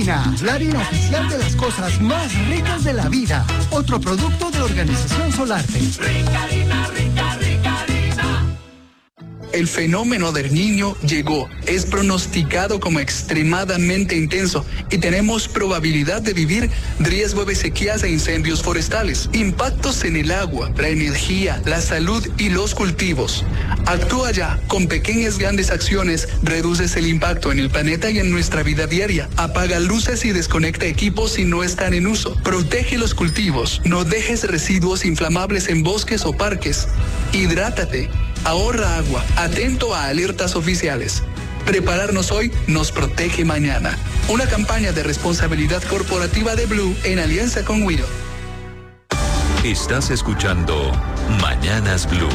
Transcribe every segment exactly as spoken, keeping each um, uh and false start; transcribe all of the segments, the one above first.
Harina, la harina oficial de las cosas más ricas de la vida. Otro producto de Organización Solarte. Rica harina, rica, rica harina. El fenómeno del Niño llegó, es pronosticado como extremadamente intenso y tenemos probabilidad de vivir riesgo de sequías e incendios forestales, impactos en el agua, la energía, la salud y los cultivos. Actúa ya, con pequeñas grandes acciones, reduces el impacto en el planeta y en nuestra vida diaria. Apaga luces y desconecta equipos si no están en uso. Protege los cultivos, no dejes residuos inflamables en bosques o parques. Hidrátate. Ahorra agua, atento a alertas oficiales. Prepararnos hoy nos protege mañana. Una campaña de responsabilidad corporativa de Blue en alianza con Wido. Estás escuchando Mañanas Blue.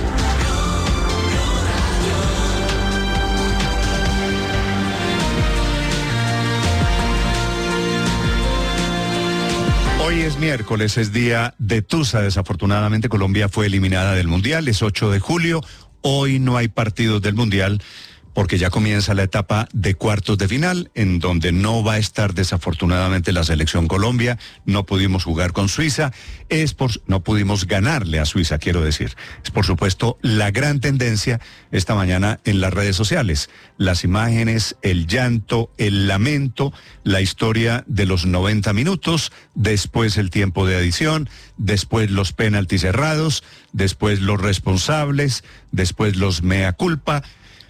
Hoy es miércoles, es día de Tusa. Desafortunadamente Colombia fue eliminada del Mundial, es ocho de julio. Hoy no hay partidos del Mundial porque ya comienza la etapa de cuartos de final, en donde no va a estar desafortunadamente la selección Colombia. No pudimos jugar con Suiza, es por, no pudimos ganarle a Suiza, quiero decir. Es por supuesto la gran tendencia esta mañana en las redes sociales. Las imágenes, el llanto, el lamento, la historia de los noventa minutos, después el tiempo de adición, después los penaltis errados, después los responsables, después los mea culpa.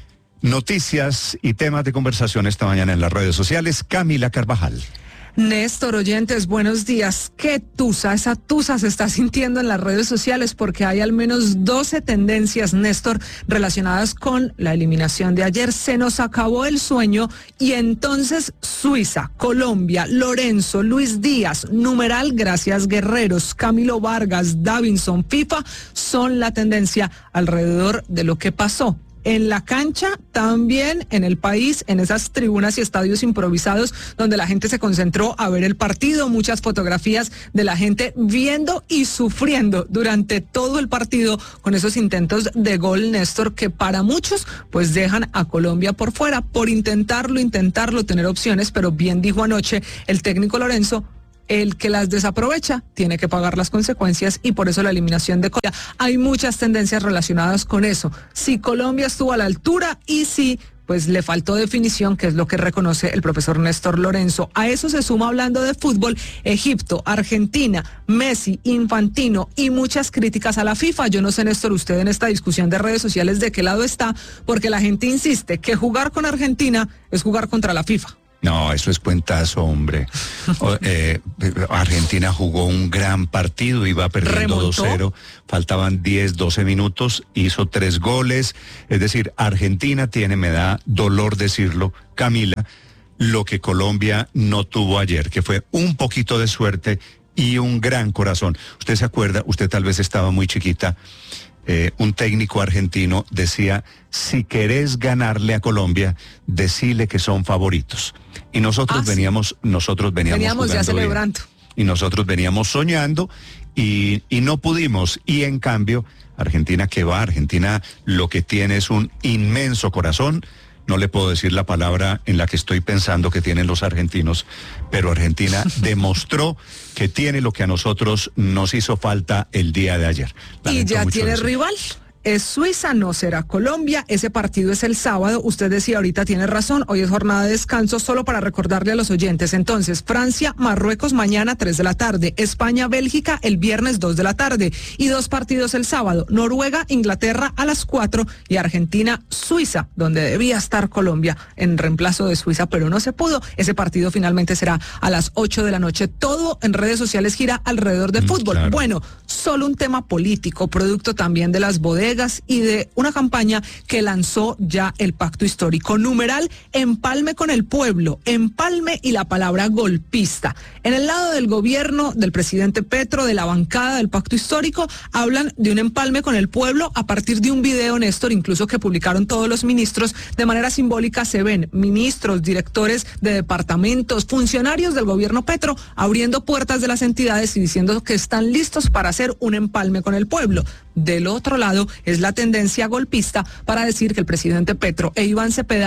Noticias y temas de conversación esta mañana en las redes sociales. Camila Carvajal. Néstor, oyentes, buenos días. ¿Qué tusa? Esa tusa se está sintiendo en las redes sociales porque hay al menos doce tendencias, Néstor, relacionadas con la eliminación de ayer. Se nos acabó el sueño y entonces Suiza, Colombia, Lorenzo, Luis Díaz, numeral, gracias Guerreros, Camilo Vargas, Davinson, FIFA, son la tendencia alrededor de lo que pasó en la cancha, también en el país, en esas tribunas y estadios improvisados donde la gente se concentró a ver el partido. Muchas fotografías de la gente viendo y sufriendo durante todo el partido con esos intentos de gol, Néstor, que para muchos pues dejan a Colombia por fuera por intentarlo, intentarlo, tener opciones, pero bien dijo anoche el técnico Lorenzo, el que las desaprovecha tiene que pagar las consecuencias y por eso la eliminación de Colombia. Hay muchas tendencias relacionadas con eso. Si Colombia estuvo a la altura y si pues le faltó definición, que es lo que reconoce el profesor Néstor Lorenzo. A eso se suma, hablando de fútbol, Egipto, Argentina, Messi, Infantino y muchas críticas a la FIFA. Yo no sé, Néstor, usted en esta discusión de redes sociales de qué lado está, porque la gente insiste que jugar con Argentina es jugar contra la FIFA. No, eso es cuentazo, hombre. O, eh, Argentina jugó un gran partido, iba perdiendo dos cero, faltaban diez, doce minutos, hizo tres goles. Es decir, Argentina tiene, me da dolor decirlo, Camila, lo que Colombia no tuvo ayer, que fue un poquito de suerte y un gran corazón. Usted se acuerda, usted tal vez estaba muy chiquita, eh, un técnico argentino decía, si querés ganarle a Colombia, decile que son favoritos. Y nosotros ah, veníamos, sí. nosotros veníamos, veníamos ya celebrando. Bien, y nosotros veníamos soñando y, y no pudimos. Y en cambio, Argentina, que va, Argentina lo que tiene es un inmenso corazón. No le puedo decir la palabra en la que estoy pensando que tienen los argentinos, pero Argentina demostró que tiene lo que a nosotros nos hizo falta el día de ayer. Lamento y ya tiene decir. rival. Es Suiza, no será Colombia. Ese partido es el sábado. Usted decía ahorita, tiene razón, hoy es jornada de descanso, solo para recordarle a los oyentes. Entonces, Francia, Marruecos mañana tres de la tarde, España, Bélgica el viernes dos de la tarde y dos partidos el sábado, Noruega, Inglaterra a las cuatro y Argentina, Suiza, donde debía estar Colombia en reemplazo de Suiza, pero no se pudo. Ese partido finalmente será a las ocho de la noche. Todo en redes sociales gira alrededor de mm, fútbol. Claro. Bueno, solo un tema político, producto también de las bodegas y de una campaña que lanzó ya el Pacto Histórico. Numeral, empalme con el pueblo, empalme y la palabra golpista. En el lado del gobierno del presidente Petro, de la bancada del Pacto Histórico, hablan de un empalme con el pueblo a partir de un video, Néstor, incluso que publicaron todos los ministros. De manera simbólica se ven ministros, directores de departamentos, funcionarios del gobierno Petro abriendo puertas de las entidades y diciendo que están listos para hacer un empalme con el pueblo. Del otro lado es la tendencia golpista para decir que el presidente Petro e Iván Cepeda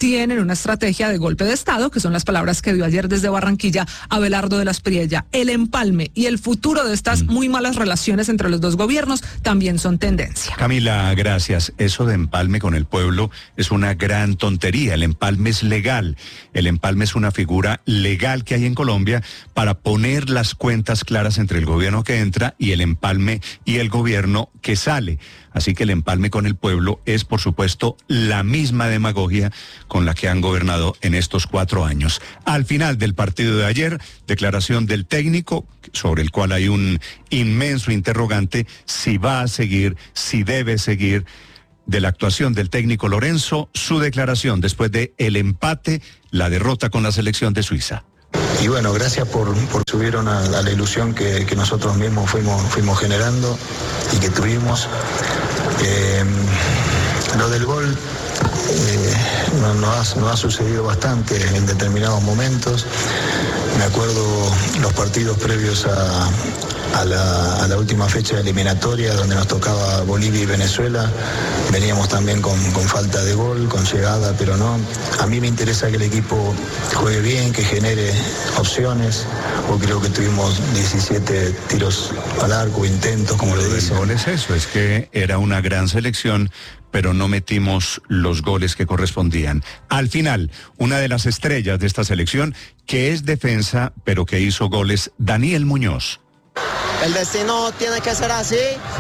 tienen una estrategia de golpe de Estado, que son las palabras que dio ayer desde Barranquilla Abelardo de la Espriella. El empalme y el futuro de estas muy malas relaciones entre los dos gobiernos también son tendencia. Camila, gracias. Eso de empalme con el pueblo es una gran tontería. El empalme es legal. El empalme es una figura legal que hay en Colombia para poner las cuentas claras entre el gobierno que entra y el empalme y el gobierno que sale. Así que el empalme con el pueblo es, por supuesto, la misma demagogia con la que han gobernado en estos cuatro años. Al final del partido de ayer, declaración del técnico, sobre el cual hay un inmenso interrogante, si va a seguir, si debe seguir. De la actuación del técnico Lorenzo, su declaración después de el empate, la derrota con la selección de Suiza. Y bueno, gracias por, por subieron a, a la ilusión que, que nosotros mismos fuimos, fuimos generando y que tuvimos. Eh, lo del gol eh, nos no ha, no ha sucedido bastante en determinados momentos. Me acuerdo los partidos previos a, a, la, a la última fecha eliminatoria donde nos tocaba Bolivia y Venezuela. Veníamos también con, con falta de gol, con llegada, pero no. A mí me interesa que el equipo juegue bien, que genere opciones. Hoy creo que tuvimos diecisiete tiros al arco, intentos, como le dicen. El gol es eso, es que era una gran selección, pero no metimos los goles que correspondían. Al final, una de las estrellas de esta selección, que es defensa, pero que hizo goles, Daniel Muñoz. El destino tiene que ser así.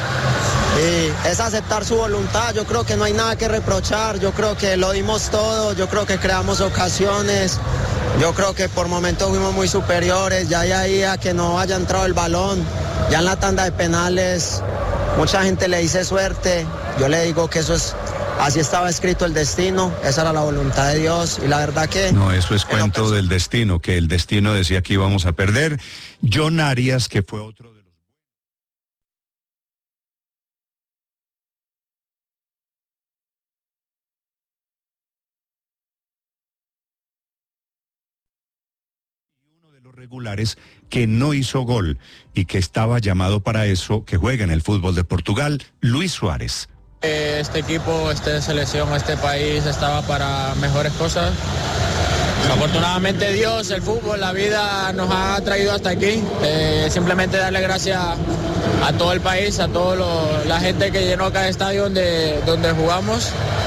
Y es aceptar su voluntad. Yo creo que no hay nada que reprochar. Yo creo que lo dimos todo. Yo creo que creamos ocasiones. Yo creo que por momentos fuimos muy superiores. Ya de ahí a que no haya entrado el balón. Ya en la tanda de penales, mucha gente le dice suerte. Yo le digo que eso es, así estaba escrito el destino. Esa era la voluntad de Dios. Y la verdad que... No, eso es cuento del destino, que el destino decía que íbamos a perder. John Arias, que fue otro de... los regulares, que no hizo gol y que estaba llamado para eso, que juega en el fútbol de Portugal, Luis Suárez. Este equipo, esta selección, este país estaba para mejores cosas. Afortunadamente Dios, el fútbol, la vida nos ha traído hasta aquí. Eh, simplemente darle gracias a todo el país, a toda la gente que llenó cada estadio donde, donde jugamos,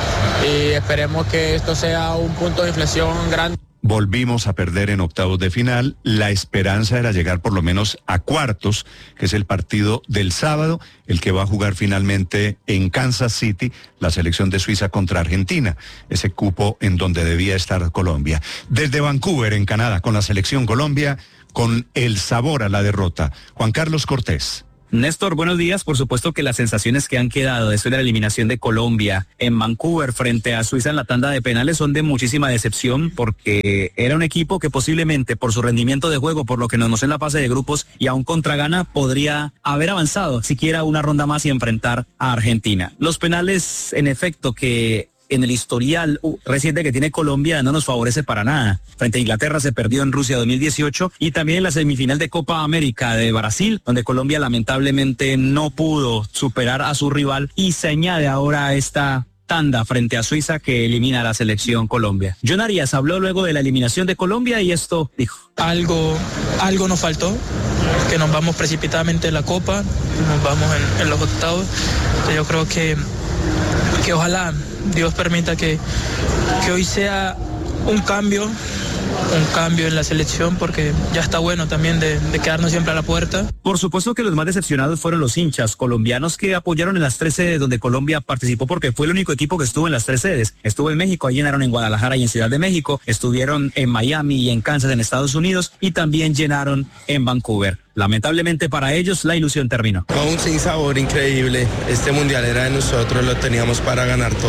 y esperemos que esto sea un punto de inflexión grande. Volvimos a perder en octavos de final. La esperanza era llegar por lo menos a cuartos, que es el partido del sábado, el que va a jugar finalmente en Kansas City, la selección de Suiza contra Argentina, ese cupo en donde debía estar Colombia. Desde Vancouver, en Canadá, con la selección Colombia, con el sabor a la derrota. Juan Carlos Cortés. Néstor, buenos días. Por supuesto que las sensaciones que han quedado después de la eliminación de Colombia en Vancouver frente a Suiza en la tanda de penales son de muchísima decepción, porque era un equipo que posiblemente por su rendimiento de juego, por lo que nos mostró en la fase de grupos y aún contra Ghana, podría haber avanzado siquiera una ronda más y enfrentar a Argentina. Los penales, en efecto, que en el historial reciente que tiene Colombia no nos favorece para nada. Frente a Inglaterra se perdió en Rusia dos mil dieciocho y también en la semifinal de Copa América de Brasil, donde Colombia lamentablemente no pudo superar a su rival, y se añade ahora esta tanda frente a Suiza que elimina a la selección Colombia. John Arias habló luego de la eliminación de Colombia y esto dijo. Algo, algo nos faltó, que nos vamos precipitadamente en la Copa, nos vamos en, en los octavos. Yo creo que, que ojalá Dios permita que, que hoy sea un cambio, un cambio en la selección, porque ya está bueno también de, de quedarnos siempre a la puerta. Por supuesto que los más decepcionados fueron los hinchas colombianos que apoyaron en las tres sedes donde Colombia participó, porque fue el único equipo que estuvo en las tres sedes. Estuvo en México, ahí llenaron en Guadalajara y en Ciudad de México, estuvieron en Miami y en Kansas en Estados Unidos, y también llenaron en Vancouver. Lamentablemente para ellos la ilusión terminó. Con un sinsabor increíble. Este mundial era de nosotros, lo teníamos para ganar todo.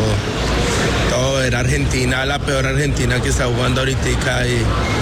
Todo era Argentina, la peor Argentina que está jugando ahorita, y,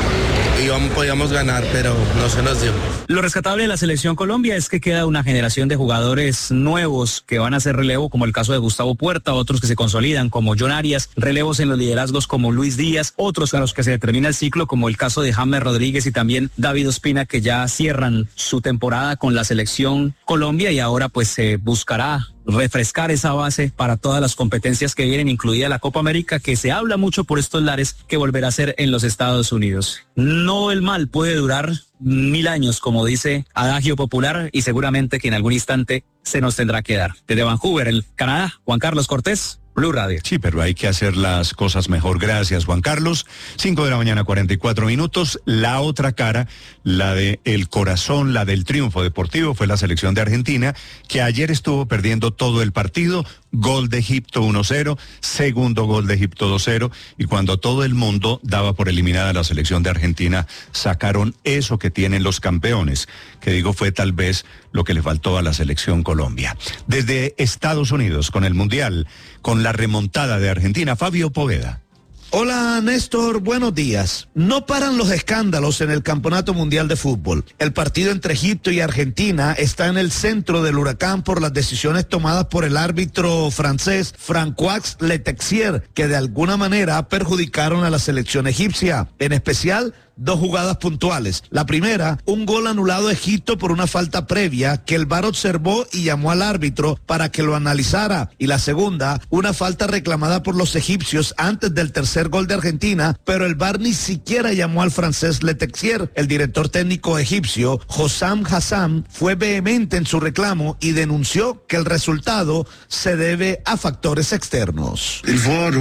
y podíamos ganar, pero no se nos dio. Lo rescatable de la selección Colombia es que queda una generación de jugadores nuevos que van a hacer relevo, como el caso de Gustavo Puerta, otros que se consolidan como John Arias, relevos en los liderazgos como Luis Díaz, otros a los que se determina el ciclo como el caso de James Rodríguez y también David Ospina, que ya cierran su temporada con la selección Colombia, y ahora pues se buscará refrescar esa base para todas las competencias que vienen, incluida la Copa América, que se habla mucho por estos lares que volverá a ser en los Estados Unidos. No el mal puede durar mil años, como dice adagio popular, y seguramente que en algún instante se nos tendrá que dar. Desde Vancouver, el Canadá, Juan Carlos Cortés, Blue Radio. Sí, pero hay que hacer las cosas mejor. Gracias, Juan Carlos. Cinco de la mañana, cuarenta y cuatro minutos. La otra cara, la de el corazón, la del triunfo deportivo, fue la selección de Argentina, que ayer estuvo perdiendo todo el partido. Gol de Egipto uno cero, segundo gol de Egipto dos cero, y cuando todo el mundo daba por eliminada a la selección de Argentina, sacaron eso que tienen los campeones, que digo fue tal vez lo que le faltó a la selección Colombia. Desde Estados Unidos, con el Mundial, con la remontada de Argentina, Fabio Poveda. Hola Néstor, buenos días. No paran los escándalos en el Campeonato Mundial de Fútbol. El partido entre Egipto y Argentina está en el centro del huracán por las decisiones tomadas por el árbitro francés Francois Letexier, que de alguna manera perjudicaron a la selección egipcia, en especial dos jugadas puntuales. La primera, un gol anulado a Egipto por una falta previa que el V A R observó y llamó al árbitro para que lo analizara. Y la segunda, una falta reclamada por los egipcios antes del tercer gol de Argentina, pero el V A R ni siquiera llamó al francés Letexier. El director técnico egipcio, Hossam Hassan, fue vehemente en su reclamo y denunció que el resultado se debe a factores externos. El V A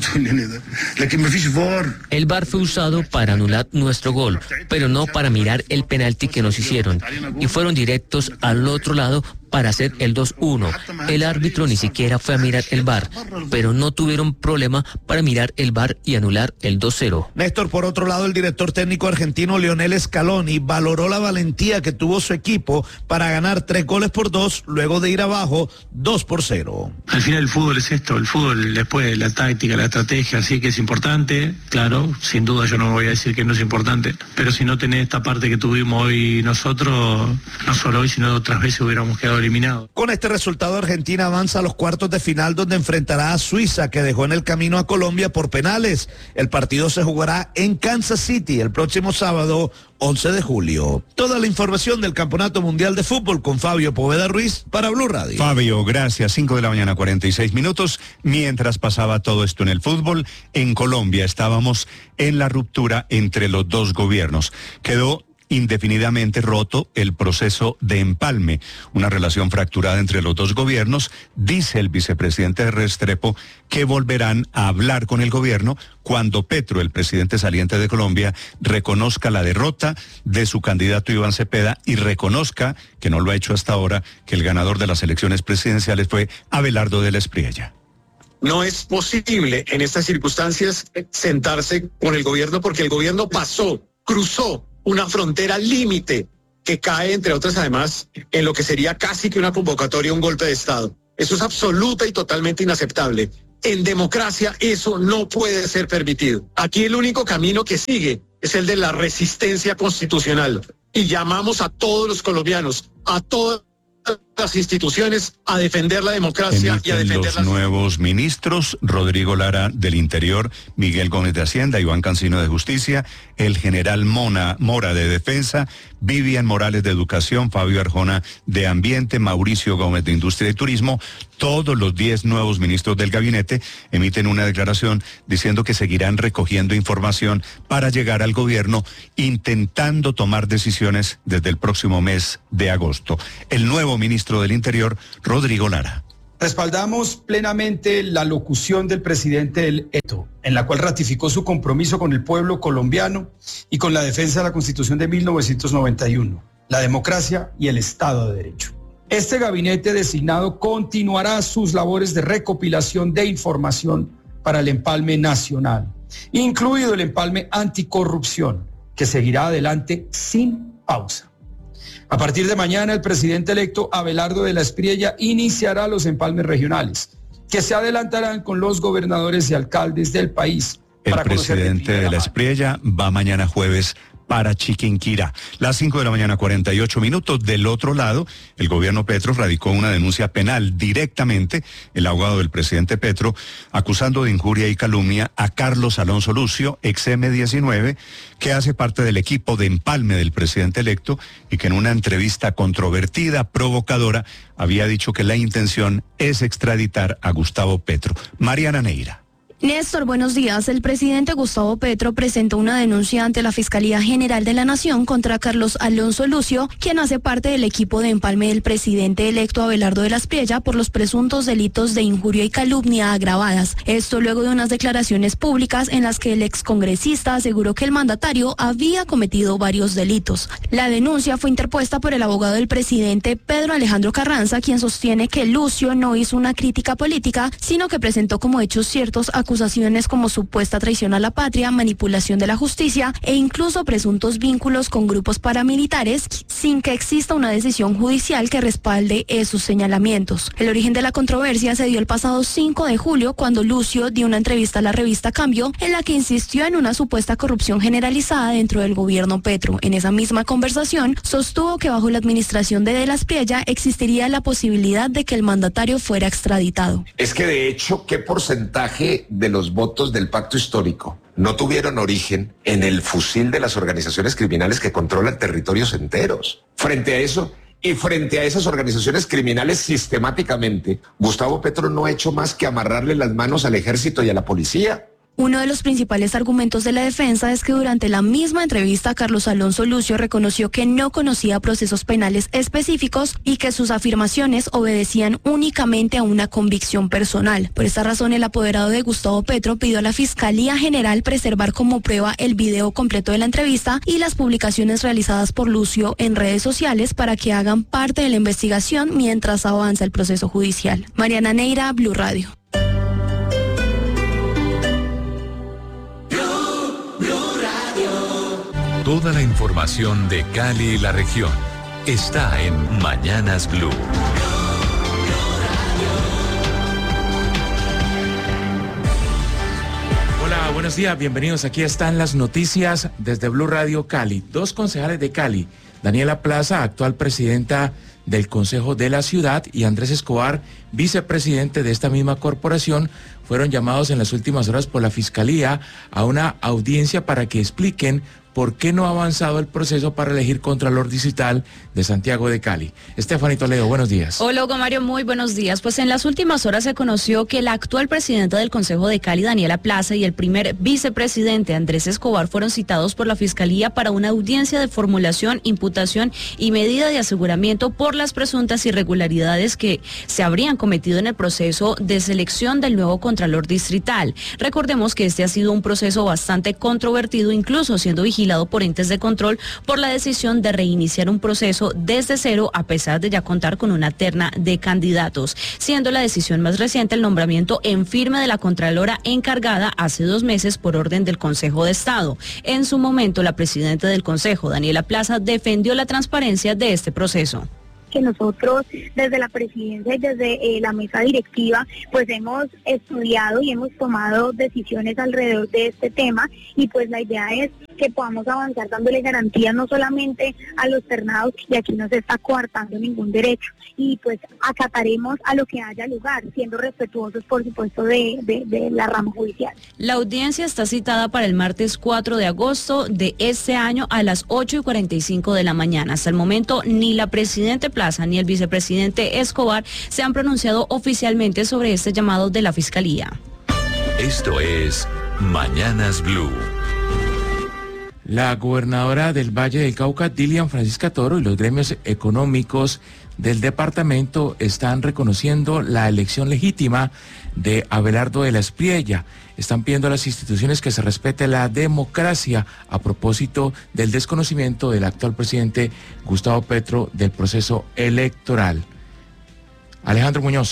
R fue usado para anular nuestro gol, pero no para mirar el penalti que nos hicieron, y fueron directos al otro lado para hacer el dos uno. El árbitro ni siquiera fue a mirar el V A R, pero no tuvieron problema para mirar el V A R y anular el dos cero. Néstor, por otro lado, el director técnico argentino Lionel Scaloni valoró la valentía que tuvo su equipo para ganar tres goles por dos luego de ir abajo dos por cero. Al final el fútbol es esto, el fútbol después la táctica, la estrategia, así que es importante, claro, sin duda yo no voy a decir que no es importante, pero si no tenés esta parte que tuvimos hoy nosotros, no solo hoy sino otras veces hubiéramos quedado eliminado. Con este resultado, Argentina avanza a los cuartos de final, donde enfrentará a Suiza, que dejó en el camino a Colombia por penales. El partido se jugará en Kansas City el próximo sábado once de julio. Toda la información del Campeonato Mundial de Fútbol con Fabio Poveda Ruiz para Blue Radio. Fabio, gracias. Cinco de la mañana, cuarenta y seis minutos. Mientras pasaba todo esto en el fútbol, en Colombia estábamos en la ruptura entre los dos gobiernos. Quedó indefinidamente roto el proceso de empalme, una relación fracturada entre los dos gobiernos. Dice el vicepresidente Restrepo que volverán a hablar con el gobierno cuando Petro, el presidente saliente de Colombia, reconozca la derrota de su candidato Iván Cepeda y reconozca, que no lo ha hecho hasta ahora, que el ganador de las elecciones presidenciales fue Abelardo de la Espriella. No es posible en estas circunstancias sentarse con el gobierno porque el gobierno pasó, cruzó una frontera límite que cae, entre otras, además, en lo que sería casi que una convocatoria, un golpe de Estado. Eso es absoluta y totalmente inaceptable. En democracia eso no puede ser permitido. Aquí el único camino que sigue es el de la resistencia constitucional. Y llamamos a todos los colombianos, a todas las instituciones, a defender la democracia. Emiten y a defender los las... nuevos ministros: Rodrigo Lara del Interior, Miguel Gómez de Hacienda, Iván Cancino de Justicia, el general Mona, Mora de Defensa, Vivian Morales de Educación, Fabio Arjona de Ambiente, Mauricio Gómez de Industria y Turismo. Todos los diez nuevos ministros del gabinete emiten una declaración diciendo que seguirán recogiendo información para llegar al gobierno, intentando tomar decisiones desde el próximo mes de agosto. El nuevo ministro del Interior, Rodrigo Lara. Respaldamos plenamente la locución del presidente del Eto, en la cual ratificó su compromiso con el pueblo colombiano y con la defensa de la Constitución de mil novecientos noventa y uno, la democracia y el Estado de Derecho. Este gabinete designado continuará sus labores de recopilación de información para el empalme nacional, incluido el empalme anticorrupción, que seguirá adelante sin pausa. A partir de mañana, el presidente electo Abelardo de la Espriella iniciará los empalmes regionales, que se adelantarán con los gobernadores y alcaldes del país. El presidente de la Espriella va mañana jueves para Chiquinquirá. Las cinco de la mañana, cuarenta y ocho minutos. Del otro lado, el gobierno Petro radicó una denuncia penal directamente, el abogado del presidente Petro, acusando de injuria y calumnia a Carlos Alonso Lucio, ex eme diecinueve, que hace parte del equipo de empalme del presidente electo y que en una entrevista controvertida, provocadora, había dicho que la intención es extraditar a Gustavo Petro. Mariana Neira. Néstor, buenos días. El presidente Gustavo Petro presentó una denuncia ante la Fiscalía General de la Nación contra Carlos Alonso Lucio, quien hace parte del equipo de empalme del presidente electo Abelardo de la Espriella por los presuntos delitos de injuria y calumnia agravadas. Esto luego de unas declaraciones públicas en las que el excongresista aseguró que el mandatario había cometido varios delitos. La denuncia fue interpuesta por el abogado del presidente Pedro Alejandro Carranza, quien sostiene que Lucio no hizo una crítica política, sino que presentó como hechos ciertos acusaciones acusaciones como supuesta traición a la patria, manipulación de la justicia e incluso presuntos vínculos con grupos paramilitares sin que exista una decisión judicial que respalde esos señalamientos. El origen de la controversia se dio el pasado cinco de julio cuando Lucio dio una entrevista a la revista Cambio en la que insistió en una supuesta corrupción generalizada dentro del gobierno Petro. En esa misma conversación sostuvo que bajo la administración de De la Espriella existiría la posibilidad de que el mandatario fuera extraditado. Es que de hecho, ¿qué porcentaje de los votos del pacto histórico no tuvieron origen en el fusil de las organizaciones criminales que controlan territorios enteros? Frente a eso y frente a esas organizaciones criminales sistemáticamente, Gustavo Petro no ha hecho más que amarrarle las manos al ejército y a la policía. Uno de los principales argumentos de la defensa es que durante la misma entrevista Carlos Alonso Lucio reconoció que no conocía procesos penales específicos y que sus afirmaciones obedecían únicamente a una convicción personal. Por esta razón, el apoderado de Gustavo Petro pidió a la Fiscalía General preservar como prueba el video completo de la entrevista y las publicaciones realizadas por Lucio en redes sociales para que hagan parte de la investigación mientras avanza el proceso judicial. Mariana Neira, Blue Radio. Toda la información de Cali y la región está en Mañanas Blue. Hola, buenos días, bienvenidos. Aquí están las noticias desde Blue Radio Cali. Dos concejales de Cali, Daniela Plaza, actual presidenta del Consejo de la Ciudad, y Andrés Escobar, vicepresidente de esta misma corporación, fueron llamados en las últimas horas por la Fiscalía a una audiencia para que expliquen por qué no ha avanzado el proceso para elegir Contralor Distrital de Santiago de Cali. Estefanito Leo, buenos días. Hola, Hugo Mario, muy buenos días. Pues en las últimas horas se conoció que la actual presidenta del Consejo de Cali, Daniela Plaza, y el primer vicepresidente, Andrés Escobar, fueron citados por la Fiscalía para una audiencia de formulación, imputación y medida de aseguramiento por las presuntas irregularidades que se habrían cometido en el proceso de selección del nuevo Contralor Distrital. Recordemos que este ha sido un proceso bastante controvertido, incluso siendo vigilado por entes de control por la decisión de reiniciar un proceso desde cero a pesar de ya contar con una terna de candidatos, siendo la decisión más reciente el nombramiento en firme de la Contralora encargada hace dos meses por orden del Consejo de Estado. En su momento, la presidenta del Consejo, Daniela Plaza, defendió la transparencia de este proceso. Que nosotros desde la presidencia y desde eh, la mesa directiva pues hemos estudiado y hemos tomado decisiones alrededor de este tema, y pues la idea es que podamos avanzar dándole garantías no solamente a los ternados, y aquí no se está coartando ningún derecho, y pues acataremos a lo que haya lugar, siendo respetuosos por supuesto de, de, de la rama judicial. La audiencia está citada para el martes cuatro de agosto de este año a las ocho y cuarenta y cinco de la mañana. Hasta el momento ni la presidenta Plaza ni el vicepresidente Escobar se han pronunciado oficialmente sobre este llamado de la Fiscalía. Esto es Mañanas Blue. La gobernadora del Valle del Cauca, Dilian Francisca Toro, y los gremios económicos del departamento están reconociendo la elección legítima de Abelardo de la Espriella. Están pidiendo a las instituciones que se respete la democracia a propósito del desconocimiento del actual presidente Gustavo Petro del proceso electoral. Alejandro Muñoz.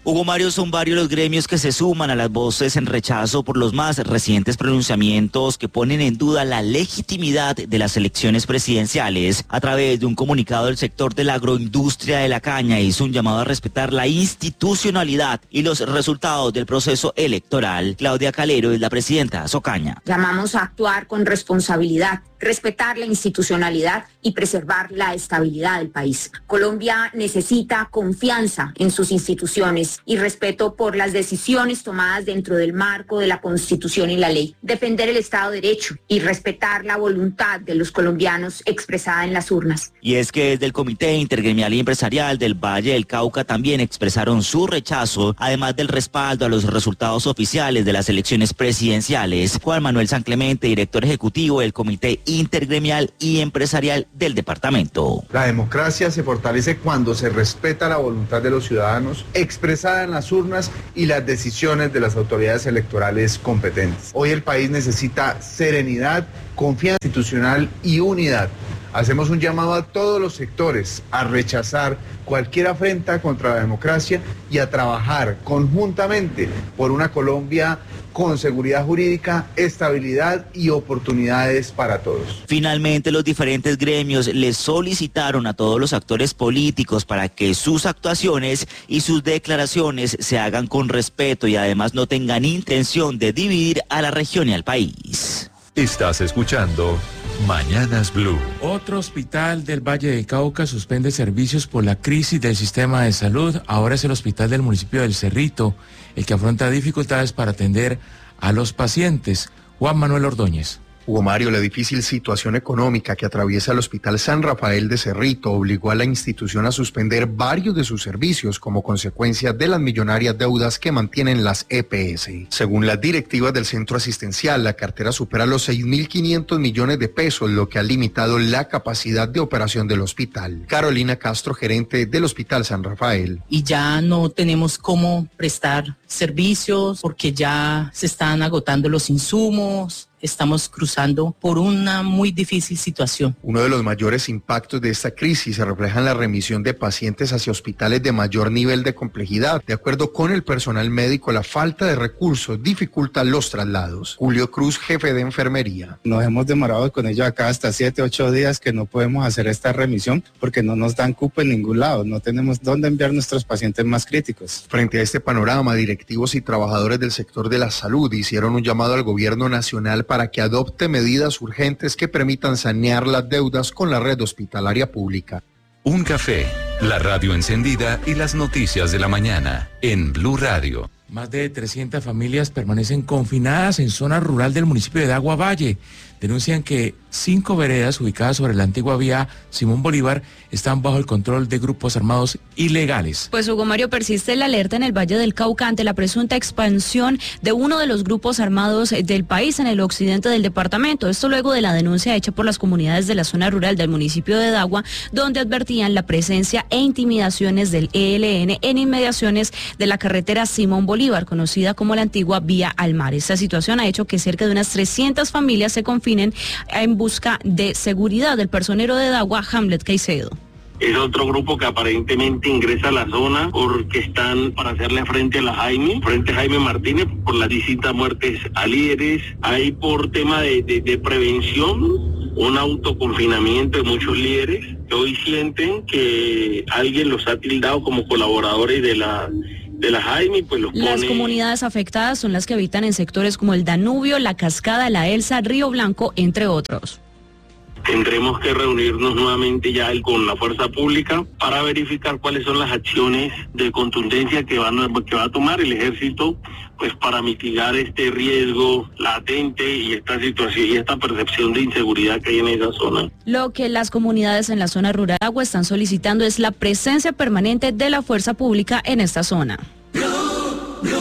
Hugo Mario, son varios los gremios que se suman a las voces en rechazo por los más recientes pronunciamientos que ponen en duda la legitimidad de las elecciones presidenciales. A través de un comunicado, del sector de la agroindustria de la caña hizo un llamado a respetar la institucionalidad y los resultados del proceso electoral. Claudia Calero es la presidenta de Socaña. Llamamos a actuar con responsabilidad, respetar la institucionalidad y preservar la estabilidad del país. Colombia necesita confianza en sus instituciones y respeto por las decisiones tomadas dentro del marco de la Constitución y la ley. Defender el Estado de Derecho y respetar la voluntad de los colombianos expresada en las urnas. Y es que desde el Comité Intergremial y Empresarial del Valle del Cauca también expresaron su rechazo, además del respaldo a los resultados oficiales de las elecciones presidenciales. Juan Manuel San Clemente, director ejecutivo del Comité Intergremial y Empresarial del departamento. La democracia se fortalece cuando se respeta la voluntad de los ciudadanos, expresada en las urnas y las decisiones de las autoridades electorales competentes. Hoy el país necesita serenidad, confianza institucional y unidad. Hacemos un llamado a todos los sectores a rechazar cualquier afrenta contra la democracia y a trabajar conjuntamente por una Colombia con seguridad jurídica, estabilidad y oportunidades para todos. Finalmente, los diferentes gremios les solicitaron a todos los actores políticos para que sus actuaciones y sus declaraciones se hagan con respeto y además no tengan intención de dividir a la región y al país. Estás escuchando Mañanas Blue. Otro hospital del Valle del Cauca suspende servicios por la crisis del sistema de salud. Ahora es el hospital del municipio del Cerrito, el que afronta dificultades para atender a los pacientes. Juan Manuel Ordóñez. Hugo Mario, la difícil situación económica que atraviesa el Hospital San Rafael de Cerrito obligó a la institución a suspender varios de sus servicios como consecuencia de las millonarias deudas que mantienen las E P S. Según las directivas del centro asistencial, la cartera supera los seis mil quinientos millones de pesos, lo que ha limitado la capacidad de operación del hospital. Carolina Castro, gerente del Hospital San Rafael. Y ya no tenemos cómo prestar servicios porque ya se están agotando los insumos. Estamos cruzando por una muy difícil situación. Uno de los mayores impactos de esta crisis se refleja en la remisión de pacientes hacia hospitales de mayor nivel de complejidad. De acuerdo con el personal médico, la falta de recursos dificulta los traslados. Julio Cruz, jefe de enfermería. Nos hemos demorado con ello acá hasta siete, ocho días que no podemos hacer esta remisión porque no nos dan cupo en ningún lado. No tenemos dónde enviar nuestros pacientes más críticos. Frente a este panorama, directivos y trabajadores del sector de la salud hicieron un llamado al gobierno nacional para que adopte medidas urgentes que permitan sanear las deudas con la red hospitalaria pública. Un café, la radio encendida y las noticias de la mañana en Blue Radio. Más de trescientas familias permanecen confinadas en zona rural del municipio de Dagua Valle. Denuncian que cinco veredas ubicadas sobre la antigua vía Simón Bolívar están bajo el control de grupos armados ilegales. Pues Hugo Mario, persiste la alerta en el Valle del Cauca ante la presunta expansión de uno de los grupos armados del país en el occidente del departamento. Esto luego de la denuncia hecha por las comunidades de la zona rural del municipio de Dagua, donde advertían la presencia e intimidaciones del E L N en inmediaciones de la carretera Simón Bolívar, conocida como la antigua vía al mar. Esta situación ha hecho que cerca de unas trescientas familias se confinen en busca de seguridad. Del personero de Dagua, Hamlet Caicedo. Es otro grupo que aparentemente ingresa a la zona porque están para hacerle frente a la Jaime, frente a Jaime Martínez, por las distintas muertes a líderes. Hay por tema de, de, de prevención, un autoconfinamiento de muchos líderes que hoy sienten que alguien los ha tildado como colaboradores de la... de la Jaime, pues los Las pone... comunidades afectadas son las que habitan en sectores como el Danubio, La Cascada, La Elsa, Río Blanco, entre otros. Tendremos que reunirnos nuevamente ya con la fuerza pública para verificar cuáles son las acciones de contundencia que, van a, que va a tomar el ejército, pues para mitigar este riesgo latente y esta situación y esta percepción de inseguridad que hay en esa zona. Lo que las comunidades en la zona rural de Agua están solicitando es la presencia permanente de la fuerza pública en esta zona. Blue, Blue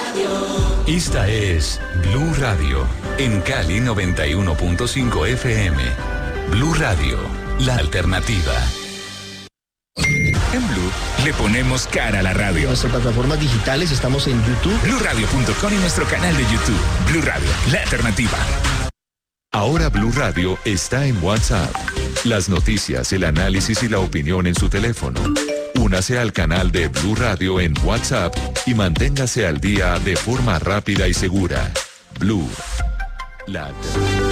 Radio. Esta es Blue Radio en Cali noventa y uno punto cinco F M. Blue Radio, la alternativa. En Blue le ponemos cara a la radio. En nuestras plataformas digitales estamos en YouTube, blue radio punto com y nuestro canal de YouTube. Blue Radio, la alternativa. Ahora Blue Radio está en WhatsApp. Las noticias, el análisis y la opinión en su teléfono. Únase al canal de Blue Radio en WhatsApp y manténgase al día de forma rápida y segura. Blue, la alternativa.